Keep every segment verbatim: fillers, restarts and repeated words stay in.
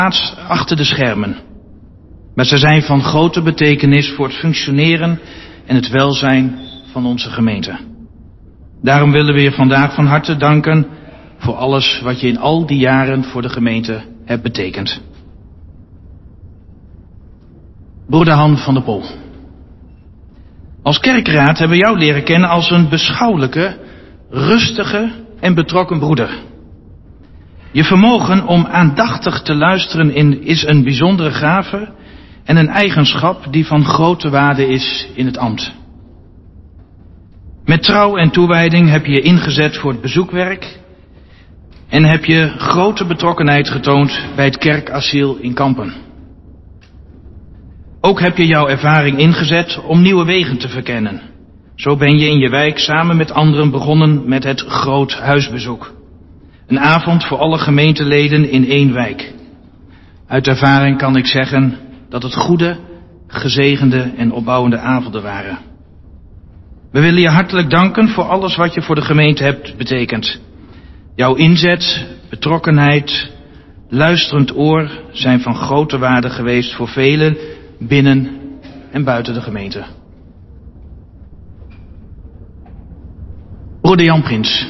plaats achter de schermen. Maar ze zijn van grote betekenis voor het functioneren en het welzijn van onze gemeente. Daarom willen we je vandaag van harte danken voor alles wat je in al die jaren voor de gemeente hebt betekend. Broeder Han van der Pol. Als kerkraad hebben we jou leren kennen als een beschouwelijke, rustige en betrokken broeder. Je vermogen om aandachtig te luisteren in, is een bijzondere gave en een eigenschap die van grote waarde is in het ambt. Met trouw en toewijding heb je je ingezet voor het bezoekwerk en heb je grote betrokkenheid getoond bij het kerkasiel in Kampen. Ook heb je jouw ervaring ingezet om nieuwe wegen te verkennen. Zo ben je in je wijk samen met anderen begonnen met het groot huisbezoek. Een avond voor alle gemeenteleden in één wijk. Uit ervaring kan ik zeggen dat het goede, gezegende en opbouwende avonden waren. We willen je hartelijk danken voor alles wat je voor de gemeente hebt betekend. Jouw inzet, betrokkenheid, luisterend oor zijn van grote waarde geweest voor velen binnen en buiten de gemeente. Broeder Jan Prins.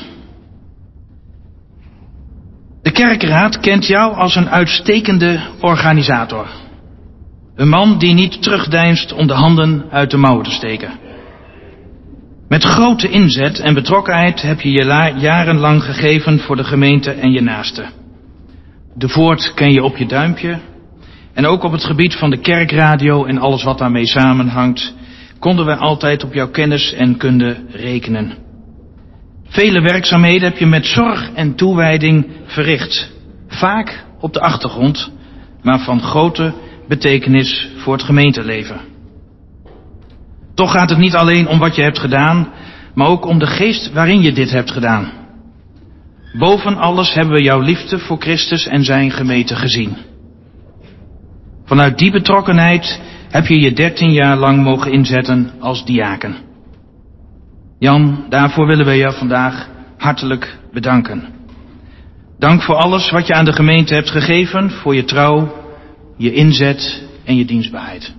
De kerkraad kent jou als een uitstekende organisator. Een man die niet terugdeinst om de handen uit de mouwen te steken. Met grote inzet en betrokkenheid heb je je la- jarenlang gegeven voor de gemeente en je naasten. De Voort ken je op je duimpje. En ook op het gebied van de kerkradio en alles wat daarmee samenhangt, konden we altijd op jouw kennis en kunde rekenen. Vele werkzaamheden heb je met zorg en toewijding verricht. Vaak op de achtergrond, maar van grote betekenis voor het gemeenteleven. Toch gaat het niet alleen om wat je hebt gedaan, maar ook om de geest waarin je dit hebt gedaan. Boven alles hebben we jouw liefde voor Christus en zijn gemeente gezien. Vanuit die betrokkenheid heb je je dertien jaar lang mogen inzetten als diaken. Jan, daarvoor willen we je vandaag hartelijk bedanken. Dank voor alles wat je aan de gemeente hebt gegeven, voor je trouw, je inzet en je dienstbaarheid.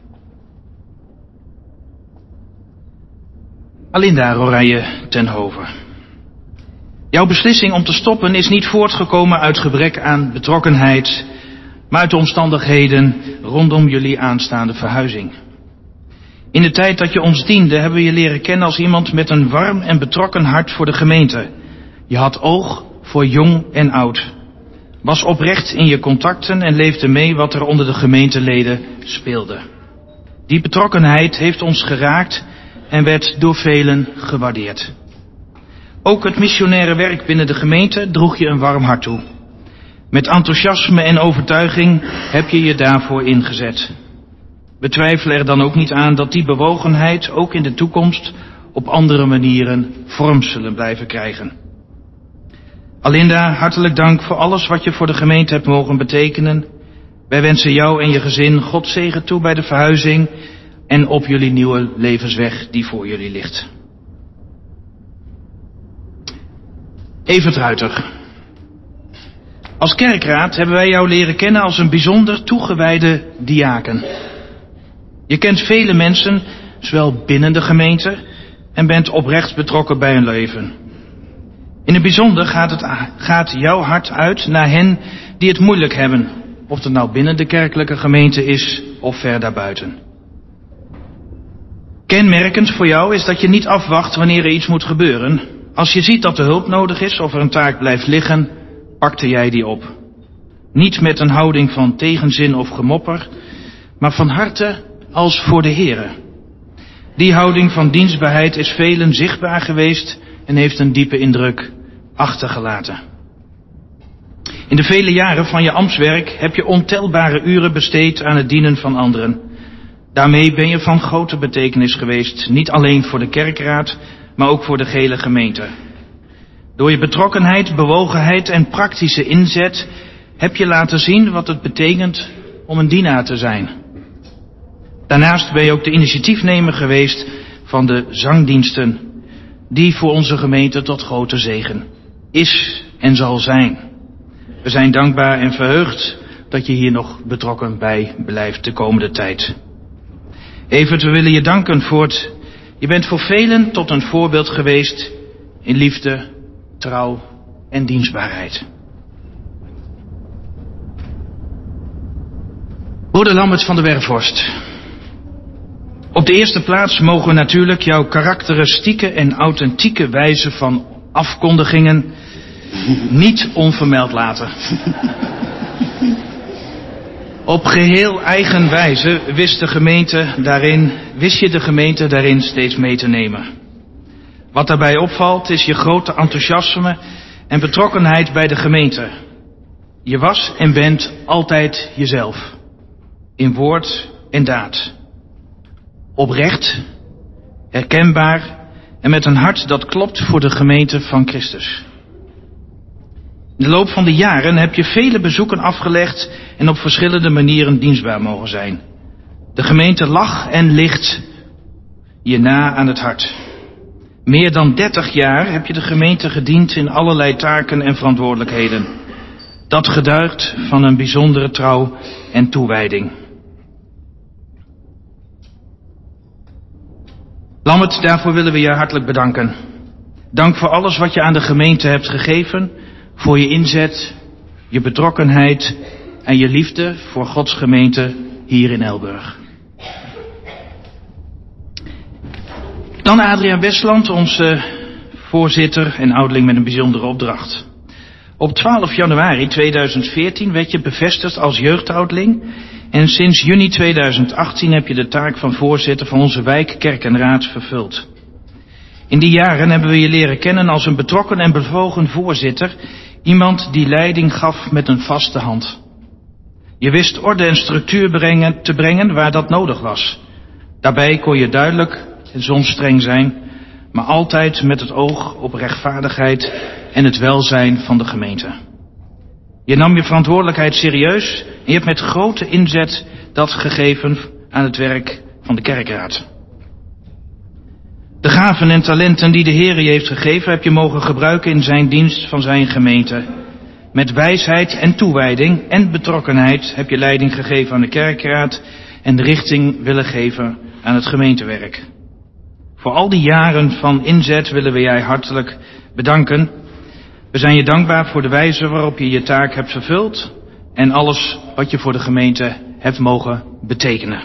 Alinda Rorije ten Hove. Jouw beslissing om te stoppen is niet voortgekomen uit gebrek aan betrokkenheid, maar uit de omstandigheden rondom jullie aanstaande verhuizing. In de tijd dat je ons diende hebben we je leren kennen als iemand met een warm en betrokken hart voor de gemeente. Je had oog voor jong en oud. Was oprecht in je contacten en leefde mee wat er onder de gemeenteleden speelde. Die betrokkenheid heeft ons geraakt en werd door velen gewaardeerd. Ook het missionaire werk binnen de gemeente droeg je een warm hart toe. Met enthousiasme en overtuiging heb je je daarvoor ingezet. We twijfelen er dan ook niet aan dat die bewogenheid ook in de toekomst op andere manieren vorm zullen blijven krijgen. Alinda, hartelijk dank voor alles wat je voor de gemeente hebt mogen betekenen. Wij wensen jou en je gezin God zegen toe bij de verhuizing en op jullie nieuwe levensweg die voor jullie ligt. Evert Ruiter. Als kerkraad hebben wij jou leren kennen als een bijzonder toegewijde diaken. Je kent vele mensen, zowel binnen de gemeente, en bent oprecht betrokken bij hun leven. In het bijzonder gaat, het, gaat jouw hart uit naar hen die het moeilijk hebben, of het nou binnen de kerkelijke gemeente is of ver daarbuiten. Kenmerkend voor jou is dat je niet afwacht wanneer er iets moet gebeuren. Als je ziet dat er hulp nodig is of er een taak blijft liggen, pakte jij die op. Niet met een houding van tegenzin of gemopper, maar van harte als voor de Here. Die houding van dienstbaarheid is velen zichtbaar geweest en heeft een diepe indruk achtergelaten. In de vele jaren van je ambtswerk heb je ontelbare uren besteed aan het dienen van anderen. Daarmee ben je van grote betekenis geweest, niet alleen voor de kerkraad, maar ook voor de gehele gemeente. Door je betrokkenheid, bewogenheid en praktische inzet heb je laten zien wat het betekent om een dienaar te zijn. Daarnaast ben je ook de initiatiefnemer geweest van de zangdiensten, die voor onze gemeente tot grote zegen is en zal zijn. We zijn dankbaar en verheugd dat je hier nog betrokken bij blijft de komende tijd. Evert, we willen je danken voor het... Je bent voor velen tot een voorbeeld geweest in liefde, trouw en dienstbaarheid. Broeder Lambert van de Werfhorst. Op de eerste plaats mogen we natuurlijk jouw karakteristieke en authentieke wijze van afkondigingen niet onvermeld laten. Op geheel eigen wijze wist de gemeente daarin, wist je de gemeente daarin steeds mee te nemen. Wat daarbij opvalt is je grote enthousiasme en betrokkenheid bij de gemeente. Je was en bent altijd jezelf. In woord en daad. Oprecht, herkenbaar en met een hart dat klopt voor de gemeente van Christus. In de loop van de jaren heb je vele bezoeken afgelegd en op verschillende manieren dienstbaar mogen zijn. De gemeente lag en ligt je na aan het hart. Meer dan dertig jaar heb je de gemeente gediend in allerlei taken en verantwoordelijkheden. Dat getuigt van een bijzondere trouw en toewijding. Lambert, daarvoor willen we je hartelijk bedanken. Dank voor alles wat je aan de gemeente hebt gegeven, voor je inzet, je betrokkenheid en je liefde voor Gods gemeente hier in Elburg. Dan Adriaan Westland, onze voorzitter en ouderling met een bijzondere opdracht. Op twaalf januari tweeduizend veertien werd je bevestigd als jeugdouderling en sinds juni tweeduizend achttien heb je de taak van voorzitter van onze wijk Kerk en Raad vervuld. In die jaren hebben we je leren kennen als een betrokken en bewogen voorzitter, iemand die leiding gaf met een vaste hand. Je wist orde en structuur brengen, te brengen waar dat nodig was. Daarbij kon je duidelijk en soms streng zijn, maar altijd met het oog op rechtvaardigheid en het welzijn van de gemeente. Je nam je verantwoordelijkheid serieus en je hebt met grote inzet dat gegeven aan het werk van de kerkraad. De gaven en talenten die de Heer je heeft gegeven heb je mogen gebruiken in zijn dienst van zijn gemeente. Met wijsheid en toewijding en betrokkenheid heb je leiding gegeven aan de kerkraad en de richting willen geven aan het gemeentewerk. Voor al die jaren van inzet willen we jij hartelijk bedanken. We zijn je dankbaar voor de wijze waarop je je taak hebt vervuld en alles wat je voor de gemeente hebt mogen betekenen.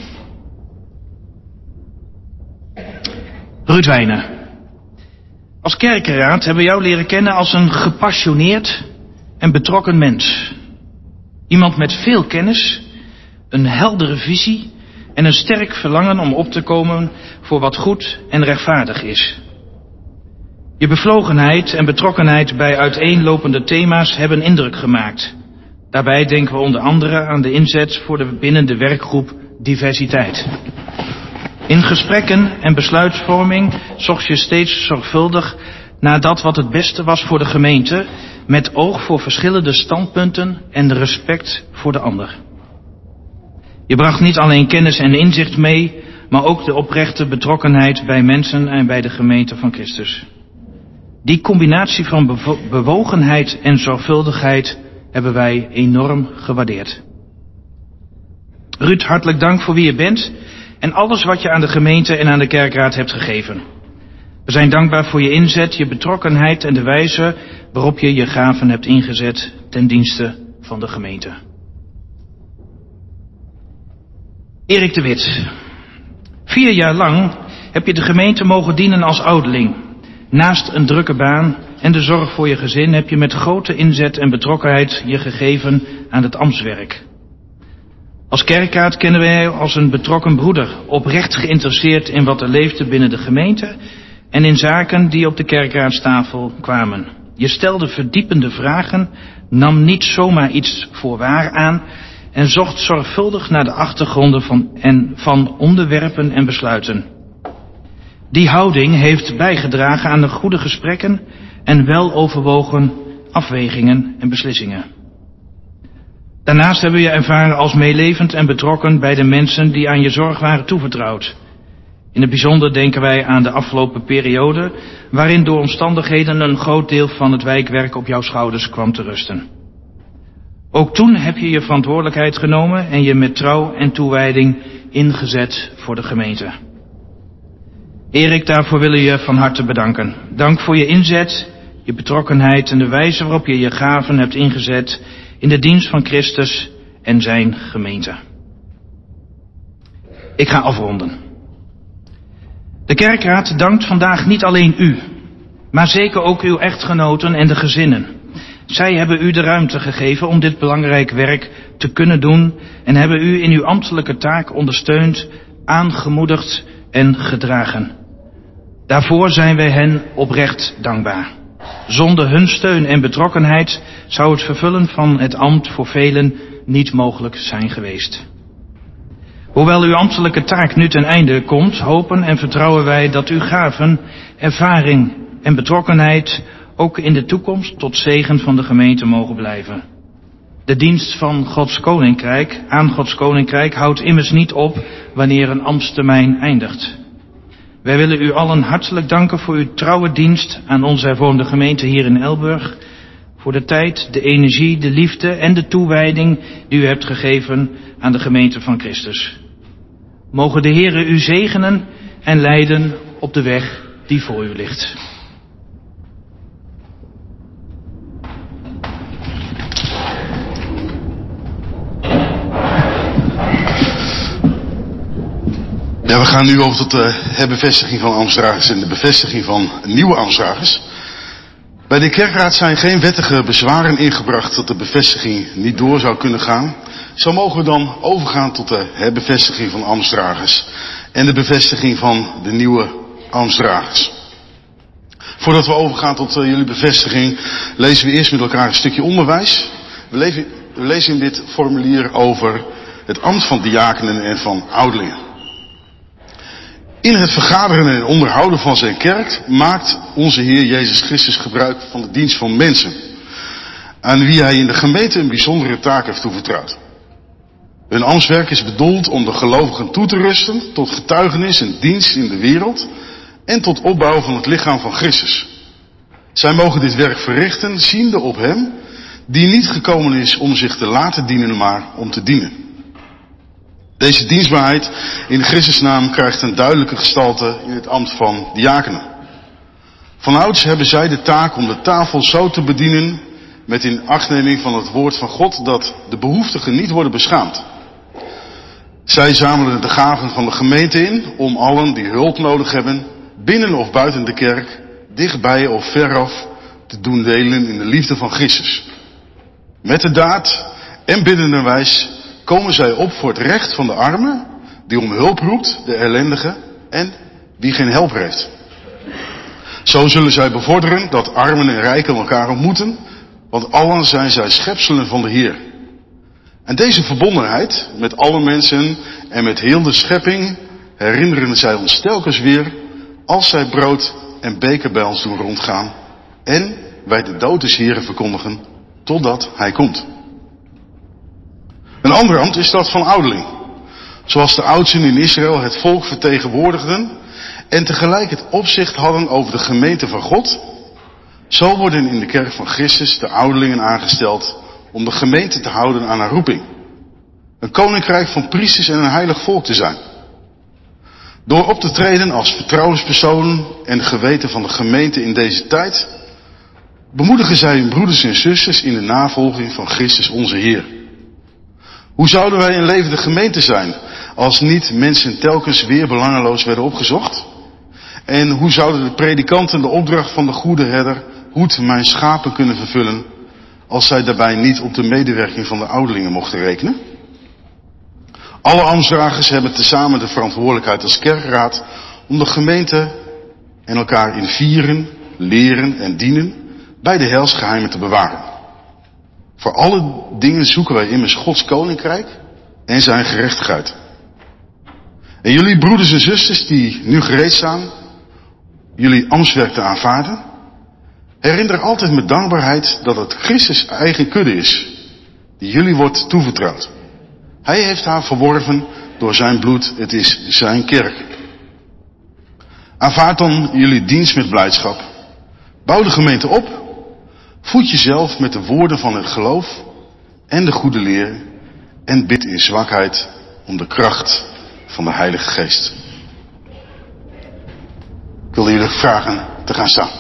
Ruud Wijnen. Als kerkenraad hebben we jou leren kennen als een gepassioneerd en betrokken mens. Iemand met veel kennis, een heldere visie en een sterk verlangen om op te komen voor wat goed en rechtvaardig is. Je bevlogenheid en betrokkenheid bij uiteenlopende thema's hebben indruk gemaakt. Daarbij denken we onder andere aan de inzet voor de binnen de werkgroep diversiteit. In gesprekken en besluitvorming zocht je steeds zorgvuldig naar dat wat het beste was voor de gemeente, met oog voor verschillende standpunten en respect voor de ander. Je bracht niet alleen kennis en inzicht mee, maar ook de oprechte betrokkenheid bij mensen en bij de gemeente van Christus. Die combinatie van bevo- bewogenheid en zorgvuldigheid hebben wij enorm gewaardeerd. Ruud, hartelijk dank voor wie je bent en alles wat je aan de gemeente en aan de kerkraad hebt gegeven. We zijn dankbaar voor je inzet, je betrokkenheid en de wijze waarop je je gaven hebt ingezet ten dienste van de gemeente. Erik de Wit. Vier jaar lang heb je de gemeente mogen dienen als ouderling. Naast een drukke baan en de zorg voor je gezin heb je met grote inzet en betrokkenheid je gegeven aan het ambtswerk. Als kerkraad kennen wij jou als een betrokken broeder, oprecht geïnteresseerd in wat er leefde binnen de gemeente en in zaken die op de kerkraadstafel kwamen. Je stelde verdiepende vragen, nam niet zomaar iets voor waar aan en zocht zorgvuldig naar de achtergronden van, en, van onderwerpen en besluiten. Die houding heeft bijgedragen aan de goede gesprekken en weloverwogen afwegingen en beslissingen. Daarnaast hebben we je ervaren als meelevend en betrokken bij de mensen die aan je zorg waren toevertrouwd. In het bijzonder denken wij aan de afgelopen periode, waarin door omstandigheden een groot deel van het wijkwerk op jouw schouders kwam te rusten. Ook toen heb je je verantwoordelijkheid genomen en je met trouw en toewijding ingezet voor de gemeente. Erik, daarvoor willen we je van harte bedanken. Dank voor je inzet, je betrokkenheid en de wijze waarop je je gaven hebt ingezet in de dienst van Christus en zijn gemeente. Ik ga afronden. De kerkraad dankt vandaag niet alleen u, maar zeker ook uw echtgenoten en de gezinnen. Zij hebben u de ruimte gegeven om dit belangrijk werk te kunnen doen en hebben u in uw ambtelijke taak ondersteund, aangemoedigd en gedragen. Daarvoor zijn wij hen oprecht dankbaar. Zonder hun steun en betrokkenheid zou het vervullen van het ambt voor velen niet mogelijk zijn geweest. Hoewel uw ambtelijke taak nu ten einde komt, hopen en vertrouwen wij dat uw gaven, ervaring en betrokkenheid ook in de toekomst tot zegen van de gemeente mogen blijven. De dienst van Gods Koninkrijk, aan Gods Koninkrijk, houdt immers niet op wanneer een ambtstermijn eindigt. Wij willen u allen hartelijk danken voor uw trouwe dienst aan onze hervormde gemeente hier in Elburg, voor de tijd, de energie, de liefde en de toewijding die u hebt gegeven aan de gemeente van Christus. Mogen de Heere u zegenen en leiden op de weg die voor u ligt. Ja, we gaan nu over tot de herbevestiging van ambtsdragers en de bevestiging van nieuwe ambtsdragers. Bij de kerkraad zijn geen wettige bezwaren ingebracht dat de bevestiging niet door zou kunnen gaan. Zo mogen we dan overgaan tot de herbevestiging van ambtsdragers en de bevestiging van de nieuwe ambtsdragers. Voordat we overgaan tot uh, jullie bevestiging, lezen we eerst met elkaar een stukje onderwijs. We, leven, we lezen in dit formulier over het ambt van diakenen en van ouderlingen. In het vergaderen en onderhouden van zijn kerk maakt onze Heer Jezus Christus gebruik van de dienst van mensen, aan wie hij in de gemeente een bijzondere taak heeft toevertrouwd. Hun ambtswerk is bedoeld om de gelovigen toe te rusten tot getuigenis en dienst in de wereld en tot opbouw van het lichaam van Christus. Zij mogen dit werk verrichten, ziende op hem, die niet gekomen is om zich te laten dienen, maar om te dienen. Deze dienstbaarheid in Christus naam krijgt een duidelijke gestalte in het ambt van diakenen. Vanouds hebben zij de taak om de tafel zo te bedienen met inachtneming van het woord van God dat de behoeftigen niet worden beschaamd. Zij zamelen de gaven van de gemeente in om allen die hulp nodig hebben, binnen of buiten de kerk, dichtbij of veraf, te doen delen in de liefde van Christus. Met de daad en biddenderwijs komen zij op voor het recht van de armen, die om hulp roept, de ellendige en wie geen helper heeft. Zo zullen zij bevorderen dat armen en rijken elkaar ontmoeten, want allen zijn zij schepselen van de Heer. En deze verbondenheid met alle mensen en met heel de schepping herinneren zij ons telkens weer als zij brood en beker bij ons doen rondgaan en wij de dood des Heeren verkondigen totdat hij komt. Een ander ambt is dat van ouderling. Zoals de oudsten in Israël het volk vertegenwoordigden en tegelijk het opzicht hadden over de gemeente van God, zo worden in de kerk van Christus de ouderlingen aangesteld om de gemeente te houden aan haar roeping. Een koninkrijk van priesters en een heilig volk te zijn. Door op te treden als vertrouwenspersoon en de geweten van de gemeente in deze tijd, bemoedigen zij hun broeders en zusters in de navolging van Christus onze Heer. Hoe zouden wij een levende gemeente zijn als niet mensen telkens weer belangeloos werden opgezocht? En hoe zouden de predikanten de opdracht van de goede herder, hoed mijn schapen, kunnen vervullen als zij daarbij niet op de medewerking van de ouderlingen mochten rekenen? Alle ambtsdragers hebben tezamen de verantwoordelijkheid als kerkraad om de gemeente en elkaar in vieren, leren en dienen bij de heilsgeheimen te bewaren. Voor alle dingen zoeken wij immers Gods koninkrijk en zijn gerechtigheid. En jullie broeders en zusters die nu gereed staan, jullie ambtswerk te aanvaarden, herinner altijd met dankbaarheid dat het Christus eigen kudde is, die jullie wordt toevertrouwd. Hij heeft haar verworven door zijn bloed, het is zijn kerk. Aanvaard dan jullie dienst met blijdschap. Bouw de gemeente op. Voed jezelf met de woorden van het geloof en de goede leer en bid in zwakheid om de kracht van de Heilige Geest. Ik wil jullie vragen te gaan staan.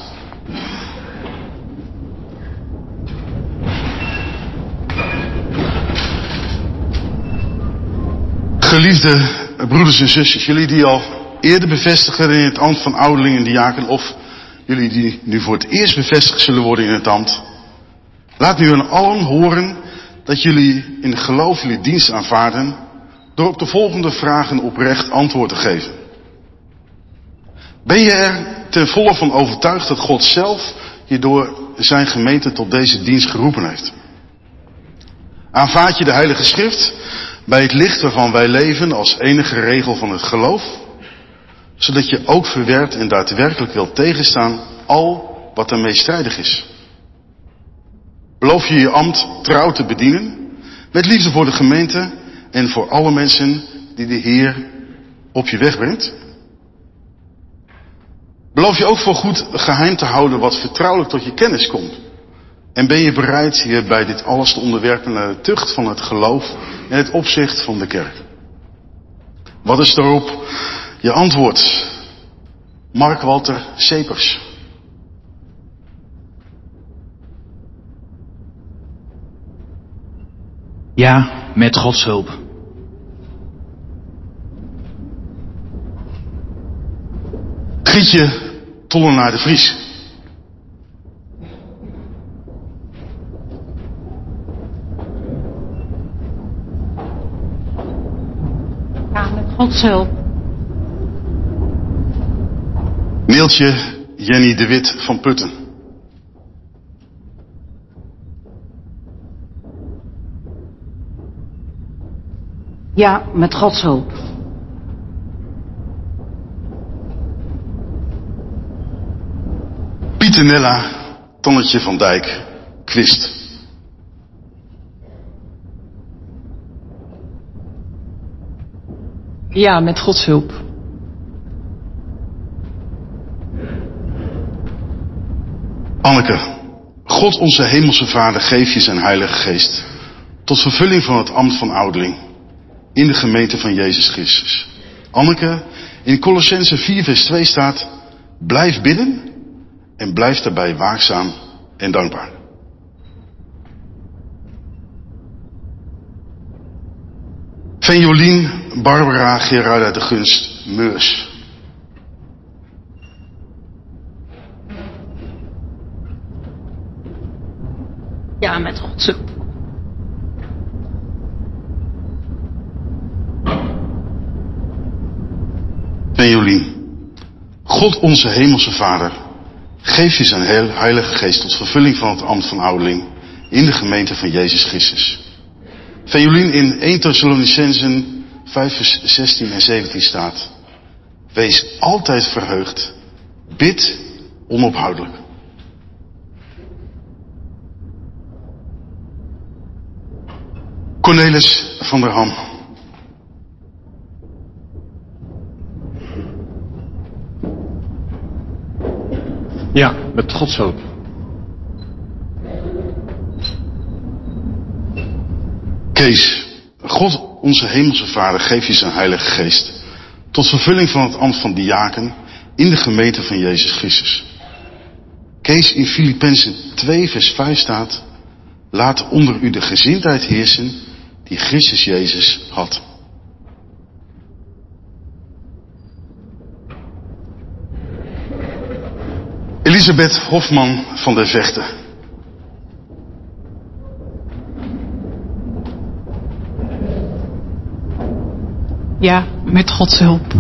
Geliefde broeders en zusters, jullie die al eerder bevestigen in het ambt van ouderling en diaken, of jullie die nu voor het eerst bevestigd zullen worden in het ambt, laat nu aan allen horen dat jullie in het geloof jullie dienst aanvaarden door op de volgende vragen oprecht antwoord te geven. Ben je er ten volle van overtuigd dat God zelf je door zijn gemeente tot deze dienst geroepen heeft? Aanvaard je de Heilige Schrift bij het licht waarvan wij leven als enige regel van het geloof, zodat je ook verwerpt en daadwerkelijk wilt tegenstaan al wat ermee strijdig is? Beloof je je ambt trouw te bedienen, met liefde voor de gemeente en voor alle mensen die de Heer op je weg brengt? Beloof je ook voor goed geheim te houden wat vertrouwelijk tot je kennis komt? En ben je bereid je bij dit alles te onderwerpen naar de tucht van het geloof en het opzicht van de kerk? Wat is daarop je antwoord? Mark Walter Sepers. Ja, met Gods hulp. Grietje Tollenaar de Vries. Ja, met Gods hulp. Neeltje Jenny de Wit van Putten. Ja, met Gods hulp. Pietenella Tonnetje van Dijk Quist. Ja, met Gods hulp. Anneke, God onze hemelse Vader, geef je zijn Heilige Geest tot vervulling van het ambt van ouderling in de gemeente van Jezus Christus. Anneke, in Colossenzen vier vers twee staat: blijf bidden en blijf daarbij waakzaam en dankbaar. Venjolien Barbara Gerarda de Gunst Meurs. Ja, met Gods hulp. Venjolien, God onze hemelse Vader, geef je zijn Heilige Geest tot vervulling van het ambt van ouderling in de gemeente van Jezus Christus. Venjolien, in eerste Thessalonicenzen vijf vers zestien en zeventien staat: wees altijd verheugd, bid onophoudelijk. Cornelis van der Ham. Ja, met Gods hulp. Kees, God onze hemelse Vader, geef je zijn Heilige Geest tot vervulling van het ambt van diaken in de gemeente van Jezus Christus. Kees, in Filippenzen twee vers vijf staat: laat onder u de gezindheid heersen die Christus Jezus had. Elisabeth Hofman van der Vechten. Ja, met Gods hulp.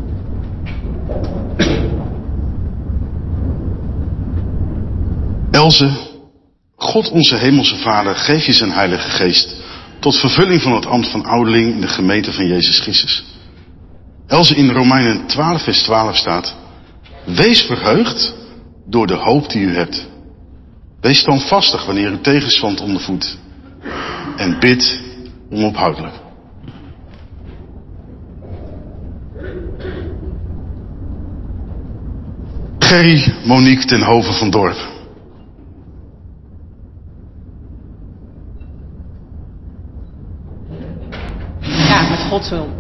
Elze, God onze hemelse Vader, geef je zijn Heilige Geest tot vervulling van het ambt van ouderling in de gemeente van Jezus Christus. Elze, in Romeinen twaalf vers twaalf staat: wees verheugd door de hoop die u hebt. Wees standvastig wanneer u tegenstand ondervoedt. En bid onophoudelijk. Gerry Monique ten Hove van Dorp. met Gods hulp.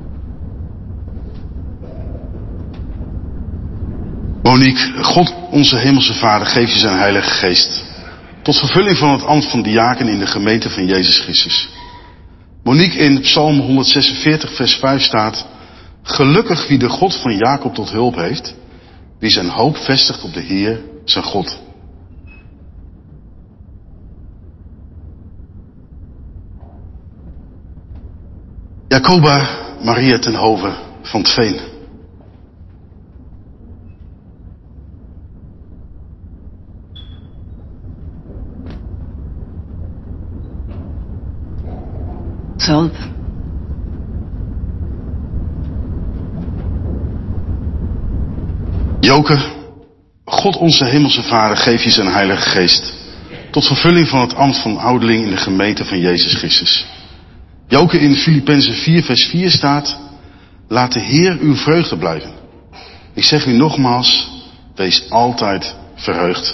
Monique, God onze hemelse Vader, geef je zijn heilige geest. Tot vervulling van het ambt van diaken in de gemeente van Jezus Christus. Monique, in Psalm honderdzesenveertig vers vijf staat: gelukkig wie de God van Jacob tot hulp heeft, wie zijn hoop vestigt op de Heer, zijn God. Jacoba Maria ten Hove van 't Veen. Hulp. Joke, God onze hemelse Vader, geef je zijn heilige geest. Tot vervulling van het ambt van ouderling in de gemeente van Jezus Christus. Joke, in Filippenzen vier vers vier staat: laat de Heer uw vreugde blijven. Ik zeg u nogmaals, wees altijd verheugd.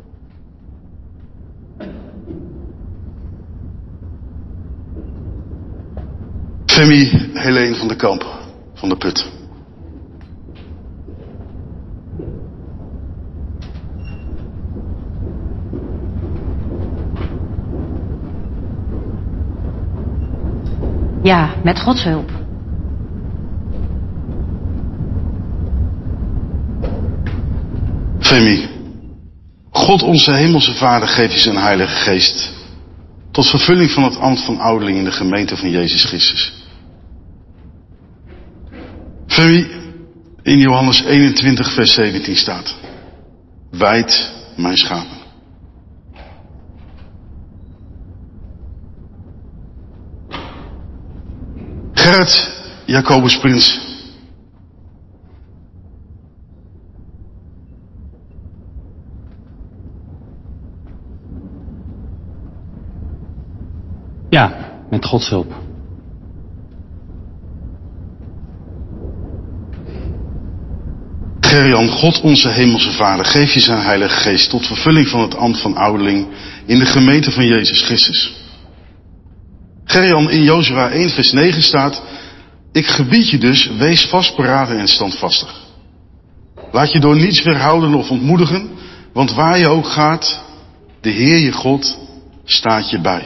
Femi Helene van de Kamp van de Put. Ja, met Gods hulp. Femi, God onze hemelse Vader, geef je zijn heilige geest. Tot vervulling van het ambt van ouderling in de gemeente van Jezus Christus. Femi, in Johannes eenentwintig vers zeventien staat: wijd mijn schapen. Gerrit Jacobus Prins. Ja, met Gods hulp. Gerjan, God onze hemelse Vader, geef je zijn heilige geest tot vervulling van het ambt van ouderling in de gemeente van Jezus Christus. Gerjan, in Jozua één vers negen staat: ik gebied je dus, wees vastberaden en standvastig. Laat je door niets weerhouden of ontmoedigen, want waar je ook gaat, de Heer je God staat je bij.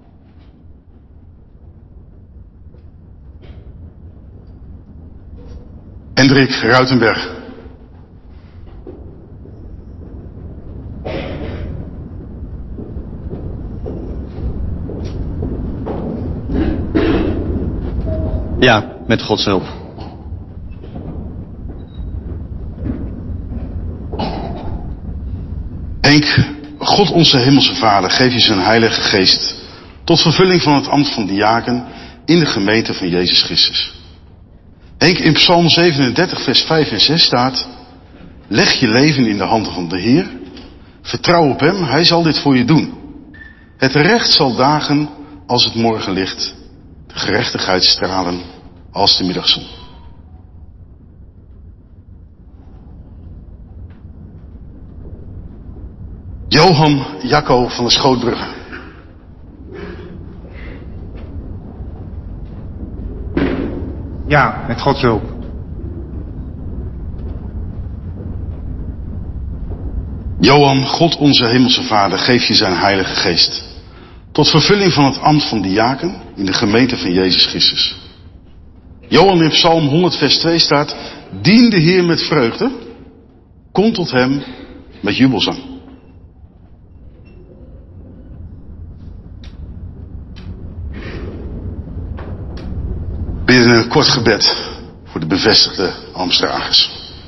Hendrik Ruitenberg. Ja, met Gods hulp. Henk, God onze hemelse Vader, geef je zijn heilige geest tot vervulling van het ambt van diaken in de gemeente van Jezus Christus. Henk, in Psalm zevenendertig vers vijf en zes staat: leg je leven in de handen van de Heer, vertrouw op hem, hij zal dit voor je doen. Het recht zal dagen als het morgenlicht, de gerechtigheid stralen als de middagzon. Johan Jacco van de Schootbrugge. Ja, met Gods hulp. Johan, God onze hemelse Vader, geef je zijn heilige geest tot vervulling van het ambt van diaken in de gemeente van Jezus Christus. Johan, in Psalm honderd vers twee staat: dien de Heer met vreugde, kom tot hem met jubelzang. Bidden een kort gebed voor de bevestigde ambtsdragers.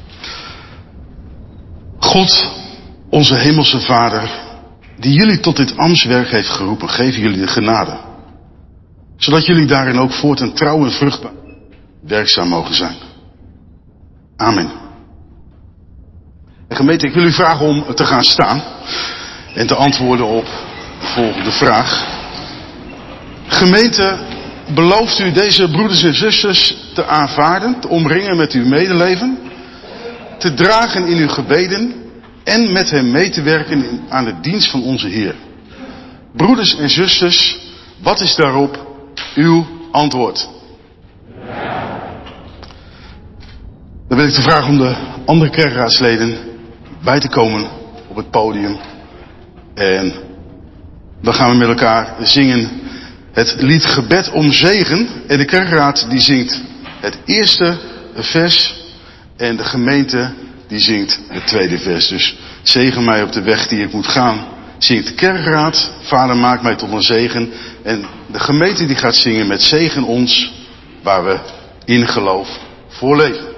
God, onze hemelse Vader, die jullie tot dit ambtswerk heeft geroepen, geef jullie de genade, zodat jullie daarin ook voortaan trouw en vruchtbaar werkzaam mogen zijn. Amen. En gemeente, ik wil u vragen om te gaan staan en te antwoorden op de volgende vraag. Gemeente, belooft u deze broeders en zusters te aanvaarden, te omringen met uw medeleven, te dragen in uw gebeden en met hem mee te werken aan de dienst van onze Heer? Broeders en zusters, wat is daarop uw antwoord? Dan wil ik de vraag om de andere kerkraadsleden bij te komen op het podium. En dan gaan we met elkaar zingen het lied Gebed om Zegen. En de kerkraad die zingt het eerste vers en de gemeente die zingt het tweede vers. Dus zegen mij op de weg die ik moet gaan, zingt de kerkraad. Vader, maak mij tot een zegen. En de gemeente die gaat zingen met zegen ons, waar we in geloof voor leven.